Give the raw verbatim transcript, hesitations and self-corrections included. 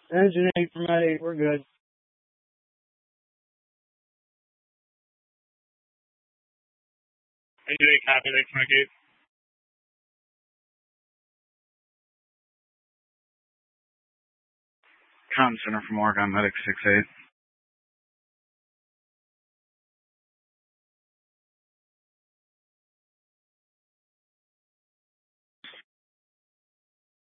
Engine eight for Med eight, we're good. Engine eight, copy, thanks, Mike eight. Com Center from Oregon, Medic six eight.